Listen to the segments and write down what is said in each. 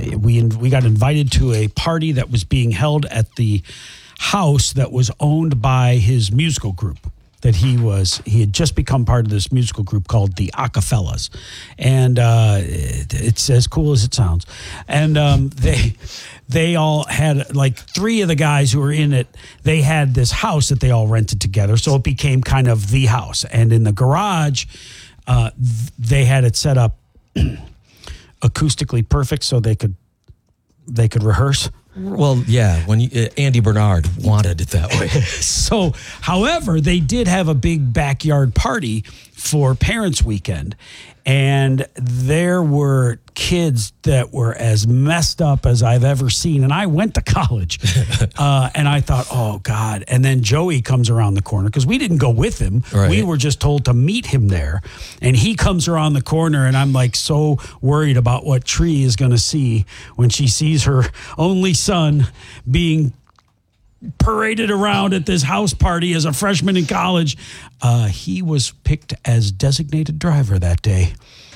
we got invited to a party that was being held at the house that was owned by his musical group. That he had just become part of this musical group called the Acafellas, and it's as cool as it sounds. And they all had, like, three of the guys who were in it. They had this house that they all rented together, so it became kind of the house. And in the garage, they had it set up acoustically perfect so they could rehearse. Well, yeah, when Andy Bernard wanted it that way. So, however, they did have a big backyard party for Parents' Weekend, and there were kids that were as messed up as I've ever seen. And I went to college, and I thought, oh, God. And then Joey comes around the corner, because we didn't go with him. Right. We were just told to meet him there. And he comes around the corner, and I'm like so worried about what Tree is going to see when she sees her only son being paraded around at this house party as a freshman in college. He was picked as designated driver that day.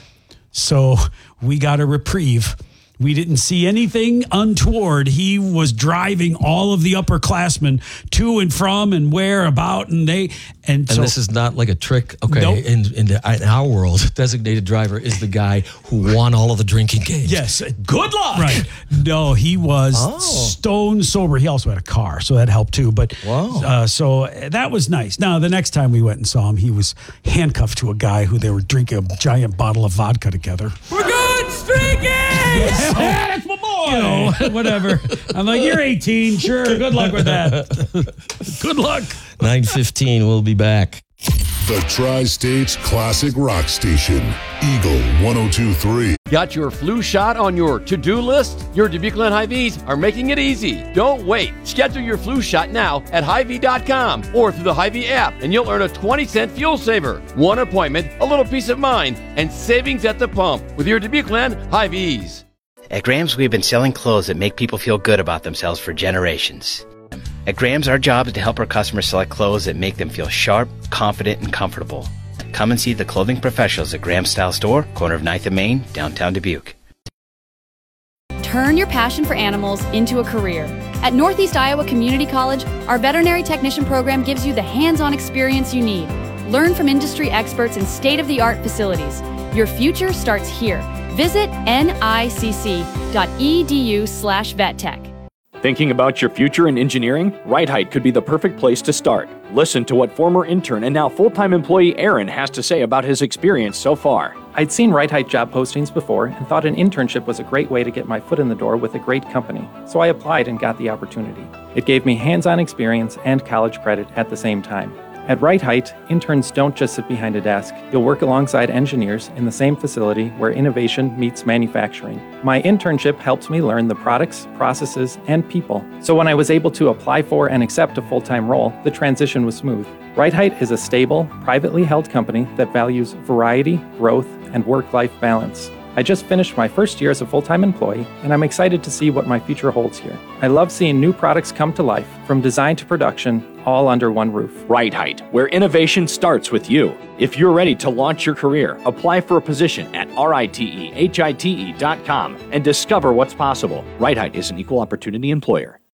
So we got a reprieve. We didn't see anything untoward. He was driving all of the upperclassmen to and from and where about, and so this is not like a trick. Okay, nope. In our world, designated driver is the guy who won all of the drinking games. Yes, good luck. Right? No, he was stone sober. He also had a car, so that helped too. But so that was nice. Now the next time we went and saw him, he was handcuffed to a guy who they were drinking a giant bottle of vodka together. We're good streaking. Yeah, that's my boy. You know, whatever. I'm like, you're 18. Sure. Good luck with that. Good luck. 9:15. We'll be back. The Tri-States Classic Rock Station, Eagle 102.3. Got your flu shot on your to-do list? Your Dubuque Hy-Vees are making it easy. Don't wait. Schedule your flu shot now at Hy-Vee.com or through the Hy-Vee app, and you'll earn a 20-cent fuel saver. One appointment, a little peace of mind, and savings at the pump with your Dubuque Hy-Vees. At Graham's, we've been selling clothes that make people feel good about themselves for generations. At Graham's, our job is to help our customers select clothes that make them feel sharp, confident, and comfortable. Come and see the clothing professionals at Graham's Style Store, corner of 9th and Main, downtown Dubuque. Turn your passion for animals into a career. At Northeast Iowa Community College, our veterinary technician program gives you the hands-on experience you need. Learn from industry experts in state-of-the-art facilities. Your future starts here. Visit nicc.edu/vettech. Thinking about your future in engineering? Right Height could be the perfect place to start. Listen to what former intern and now full-time employee Aaron has to say about his experience so far. I'd seen Right Height job postings before and thought an internship was a great way to get my foot in the door with a great company, so I applied and got the opportunity. It gave me hands-on experience and college credit at the same time. At Right Height, interns don't just sit behind a desk. You'll work alongside engineers in the same facility where innovation meets manufacturing. My internship helped me learn the products, processes, and people. So when I was able to apply for and accept a full-time role, the transition was smooth. Right Height is a stable, privately held company that values variety, growth, and work-life balance. I just finished my first year as a full-time employee, and I'm excited to see what my future holds here. I love seeing new products come to life, from design to production, all under one roof. Right Height, where innovation starts with you. If you're ready to launch your career, apply for a position at RITEHITE.com and discover what's possible. Right Height is an equal opportunity employer.